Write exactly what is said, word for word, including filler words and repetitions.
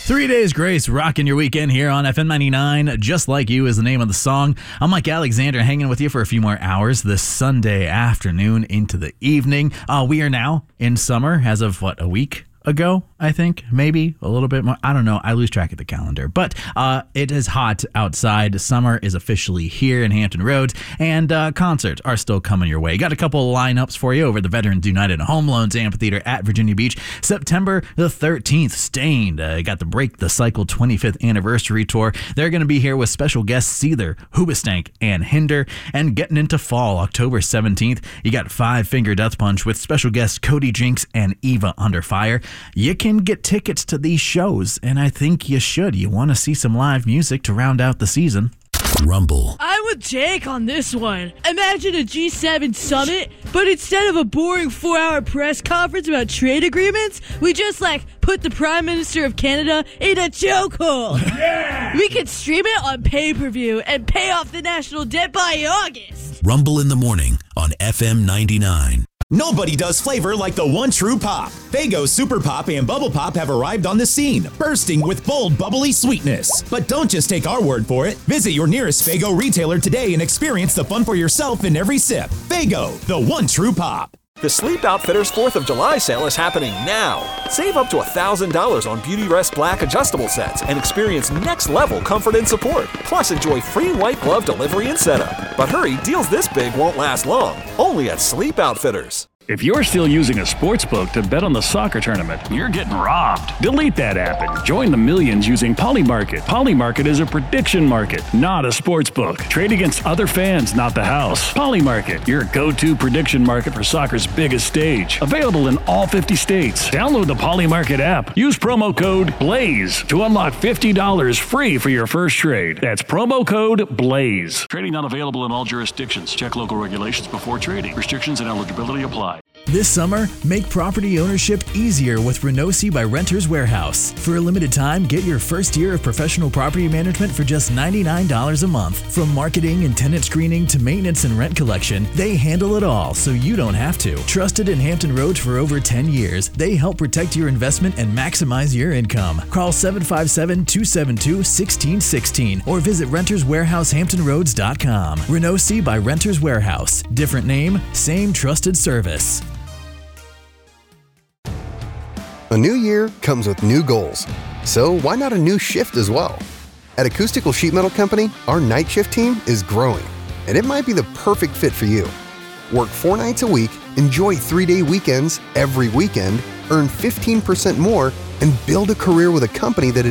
Three Days Grace, rocking your weekend here on F M ninety-nine. Just Like You is the name of the song. I'm Mike Alexander, hanging with you for a few more hours this Sunday afternoon into the evening. Uh, we are now in summer as of, what, a week ago, I think, maybe a little bit more. I don't know. I lose track of the calendar, but uh, it is hot outside. Summer is officially here in Hampton Roads, and uh, concerts are still coming your way. Got a couple of lineups for you over the Veterans United Home Loans Amphitheater at Virginia Beach, September the thirteenth. Stained. Uh, got the Break the Cycle twenty-fifth Anniversary Tour. They're going to be here with special guests Seether, Hoobastank, and Hinder. And getting into fall, October seventeenth, you got Five Finger Death Punch with special guests Cody Jinks and Eva Under Fire. You can get tickets to these shows, and I think you should. You want to see some live music to round out the season. Rumble. I'm with Jake on this one. Imagine a G seven summit, but instead of a boring four-hour press conference about trade agreements, we just, like, put the Prime Minister of Canada in a chokehold. Yeah! We could stream it on pay-per-view and pay off the national debt by August. Rumble in the morning on F M ninety-nine. Nobody does flavor like the one true pop. Faygo Super Pop and Bubble Pop have arrived on the scene, bursting with bold, bubbly sweetness. But don't just take our word for it. Visit your nearest Faygo retailer today and experience the fun for yourself in every sip. Faygo, the one true pop. The Sleep Outfitters fourth of July sale is happening now. Save up to one thousand dollars on Beauty Rest Black adjustable sets and experience next-level comfort and support. Plus, enjoy free white glove delivery and setup. But hurry, deals this big won't last long. Only at Sleep Outfitters. If you're still using a sportsbook to bet on the soccer tournament, you're getting robbed. Delete that app and join the millions using Polymarket. Polymarket is a prediction market, not a sportsbook. Trade against other fans, not the house. Polymarket, your go-to prediction market for soccer's biggest stage. Available in all fifty states. Download the Polymarket app. Use promo code BLAZE to unlock fifty dollars free for your first trade. That's promo code BLAZE. Trading not available in all jurisdictions. Check local regulations before trading. Restrictions and eligibility apply. This summer, make property ownership easier with Renosi by Renters Warehouse. For a limited time, get your first year of professional property management for just ninety-nine dollars a month. From marketing and tenant screening to maintenance and rent collection, they handle it all so you don't have to. Trusted in Hampton Roads for over ten years, they help protect your investment and maximize your income. Call seven five seven, two seven two, one six one six or visit renters warehouse hampton roads dot com. Renosi by Renters Warehouse. Different name, same trusted service. A new year comes with new goals, so why not a new shift as well? At Acoustical Sheet Metal Company, our night shift team is growing, and it might be the perfect fit for you. Work four nights a week, enjoy three-day weekends every weekend, earn fifteen percent more, and build a career with a company that